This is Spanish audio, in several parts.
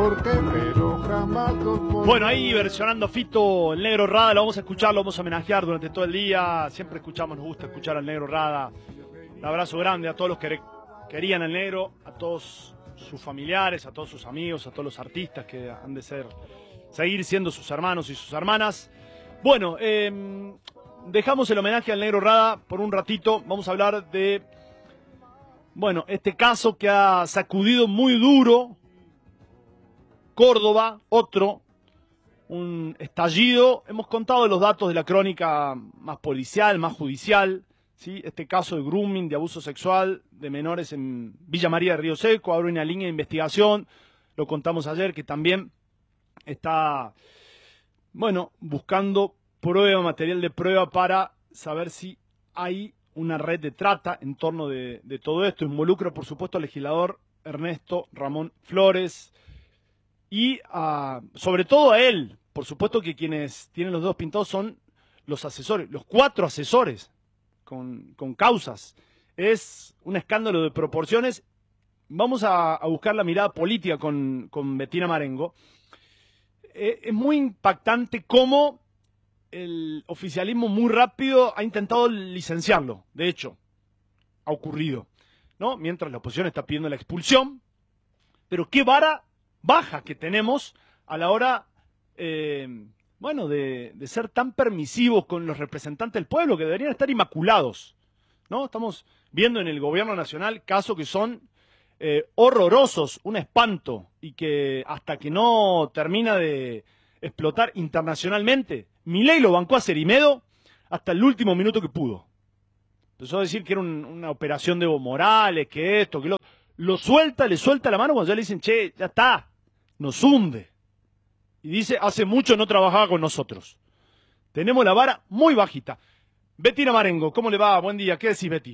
por qué, pero jamás los por Bueno, ahí versionando Fito, el Negro Rada, lo vamos a escuchar, lo vamos a homenajear durante todo el día. Siempre escuchamos, nos gusta escuchar al Negro Rada. Un abrazo grande a todos los que querían al Negro, a todos sus familiares, a todos sus amigos, a todos los artistas que han de seguir siendo sus hermanos y sus hermanas. Bueno, dejamos el homenaje al Negro Rada por un ratito. Vamos a hablar de, bueno, este caso que ha sacudido muy duro Córdoba, un estallido. Hemos contado los datos de la crónica más policial, más judicial, ¿sí? Este caso de grooming, de abuso sexual de menores en Villa María de Río Seco, abre una línea de investigación, lo contamos ayer, que también está, bueno, buscando material de prueba para saber si hay una red de trata en torno de todo esto. Involucra, por supuesto, al legislador Ernesto Ramón Flores y sobre todo a él. Por supuesto que quienes tienen los dedos pintados son los asesores, los 4 asesores con causas. Es un escándalo de proporciones. Vamos a buscar la mirada política con Bettina Marengo. Es muy impactante cómo el oficialismo muy rápido ha intentado licenciarlo. De hecho, ha ocurrido, ¿no? Mientras la oposición está pidiendo la expulsión. Pero qué vara baja que tenemos a la hora, bueno, de ser tan permisivos con los representantes del pueblo, que deberían estar inmaculados, ¿no? Estamos viendo en el gobierno nacional casos que son horrorosos, un espanto, y que hasta que no termina de explotar internacionalmente, Milei lo bancó a Cerimedo hasta el último minuto que pudo. Empezó a decir que era una operación de Evo Morales, que esto, que lo... le suelta la mano cuando ya le dicen, che, ya está, nos hunde. Y dice, hace mucho no trabajaba con nosotros. Tenemos la vara muy bajita. Bettina Marengo, ¿cómo le va? Buen día, ¿qué decís, Betty?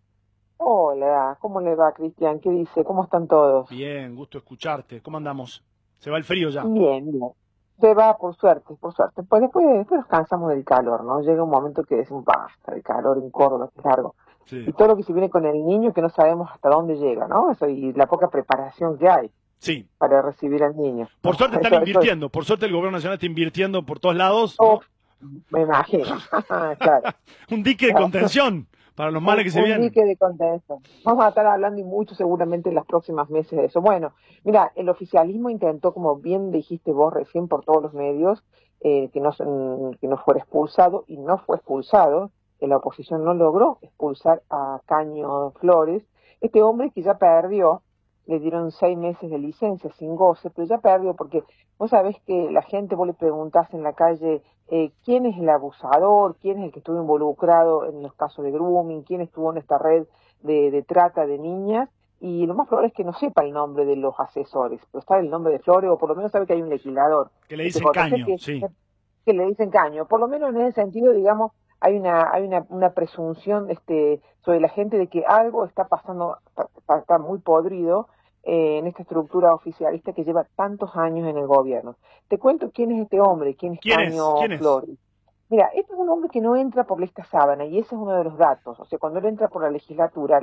Hola, ¿cómo le va, Cristian? ¿Qué dice? ¿Cómo están todos? Bien, gusto escucharte. ¿Cómo andamos? ¿Se va el frío ya? Bien, bien. Se va, por suerte, por suerte. Pues después nos cansamos del calor, ¿no? Llega un momento que decimos, basta, el calor en Córdoba, que es largo. Sí. Y todo lo que se viene con el niño que no sabemos hasta dónde llega, ¿no? Eso, y la poca preparación que hay Sí. para recibir al niño. Por suerte están invirtiendo, por suerte el gobierno nacional está invirtiendo por todos lados, ¿no? Me imagino, claro. Un dique de contención para los males que se vienen. Un dique de contención. Vamos a estar hablando y mucho seguramente en los próximos meses de eso. Bueno, mira, el oficialismo intentó, como bien dijiste vos recién por todos los medios, que no fuera expulsado, y no fue expulsado. La oposición no logró expulsar a Caño Flores, este hombre que ya perdió. Le dieron 6 meses de licencia sin goce, pero ya perdió, porque vos sabés que la gente, vos le preguntás en la calle quién es el abusador, quién es el que estuvo involucrado en los casos de grooming, quién estuvo en esta red de trata de niñas, y lo más probable es que no sepa el nombre de los asesores, pero está el nombre de Flores, o por lo menos sabe que hay un legislador. Que le dicen Caño, sí. Que le dicen Caño, por lo menos en ese sentido, digamos, hay una presunción sobre la gente de que algo está pasando, está muy podrido en esta estructura oficialista que lleva tantos años en el gobierno. Te cuento quién es este hombre, quién es Caño Flores. Mira, este es un hombre que no entra por lista sábana, y ese es uno de los datos. O sea, cuando él entra por la legislatura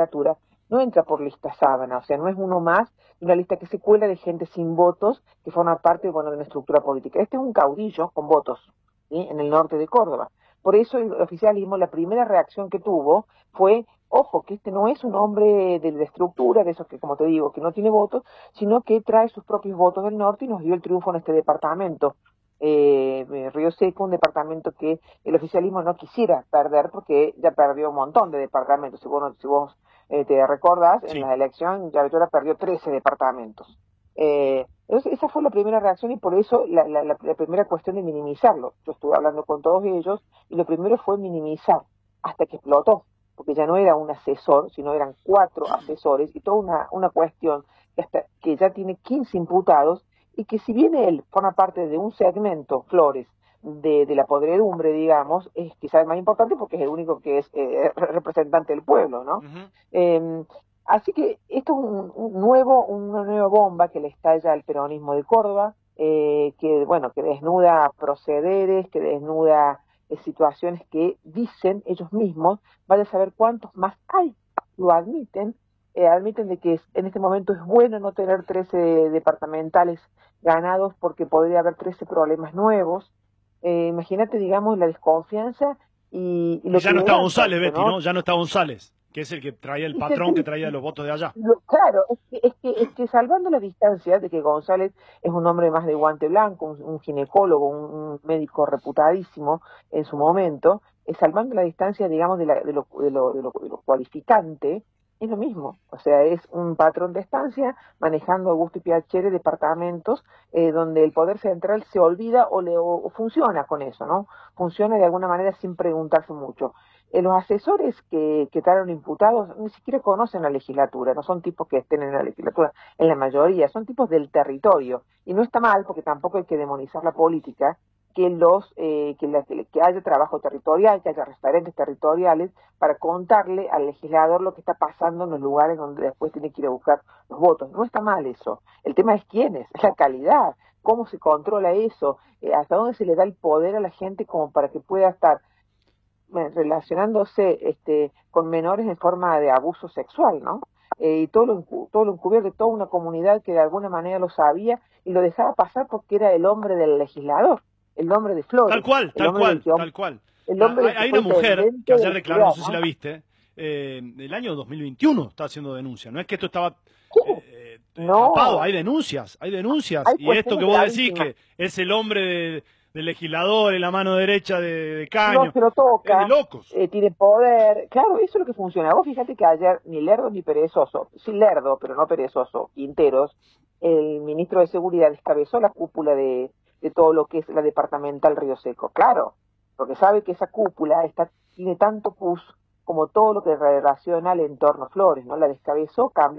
no entra por lista sábana, o sea, no es uno más de una lista que se cuela de gente sin votos que forma parte, bueno, de una estructura política. Este es un caudillo con votos, ¿sí? En el norte de Córdoba. Por eso el oficialismo, la primera reacción que tuvo fue, ojo, que este no es un hombre de la estructura, de esos que, como te digo, que no tiene votos, sino que trae sus propios votos del norte y nos dio el triunfo en este departamento. Río Seco, un departamento que el oficialismo no quisiera perder porque ya perdió un montón de departamentos. Si vos te recordás, sí, en la elección Yabetora perdió 13 departamentos. Entonces esa fue la primera reacción, y por eso la primera cuestión de minimizarlo. Yo estuve hablando con todos ellos y lo primero fue minimizar hasta que explotó, porque ya no era un asesor, sino eran 4 asesores, y toda una cuestión que ya tiene 15 imputados, y que si bien él forma parte de un segmento, Flores, de la podredumbre, digamos, es quizás el más importante porque es el único que es representante del pueblo, ¿no? Así que esto es una nueva bomba que le estalla al peronismo de Córdoba, que desnuda procederes, que desnuda situaciones que dicen ellos mismos, vaya a saber cuántos más hay, lo admiten, admiten de que en este momento es bueno no tener 13 departamentales ganados porque podría haber 13 problemas nuevos. Imagínate, digamos, la desconfianza y Y lo ya que no le está dan González, tanto, Betty, ¿no? ¿no? Ya no está González, que es el que traía el patrón que traía los votos de allá. Claro, es que salvando la distancia de que González es un hombre más de guante blanco, un ginecólogo, un médico reputadísimo en su momento, salvando la distancia, digamos, de lo cualificante, es lo mismo. O sea, es un patrón de estancia manejando a gusto y piacere departamentos donde el poder central se olvida o funciona con eso, ¿no? Funciona de alguna manera sin preguntarse mucho. Los asesores que quedaron imputados ni siquiera conocen la legislatura, no son tipos que estén en la legislatura, en la mayoría, son tipos del territorio. Y no está mal, porque tampoco hay que demonizar la política, que haya trabajo territorial, que haya referentes territoriales para contarle al legislador lo que está pasando en los lugares donde después tiene que ir a buscar los votos. No está mal eso. El tema es quiénes, es la calidad, cómo se controla eso, hasta dónde se le da el poder a la gente como para que pueda estar relacionándose con menores en forma de abuso sexual, ¿no? Y todo lo encubierto de toda una comunidad que de alguna manera lo sabía y lo dejaba pasar porque era el hombre del legislador, el hombre de Tal Flores, cual, el tal hombre del cual, que, tal cual. el hombre del que Hay fue una mujer que intendente de ayer la declaró, no ciudad, sé si ¿no? la viste, el año 2021 está haciendo denuncia. No es que esto estaba Sí, tapado, no, hay denuncias, hay denuncias. hay Y esto que cuestiones vos decís gravísimas. que es el hombre del legislador en la mano derecha de No Caño, se lo es de toca, locos. tiene poder. Claro, eso es lo que funciona. Vos fíjate que ayer ni lerdo ni perezoso, sí lerdo, pero no perezoso, Quinteros, el ministro de Seguridad descabezó la cúpula de todo lo que es la departamental Río Seco. Claro, porque sabe que esa cúpula tiene tanto pus como todo lo que relaciona al entorno Flores, ¿no? La descabezó, cambió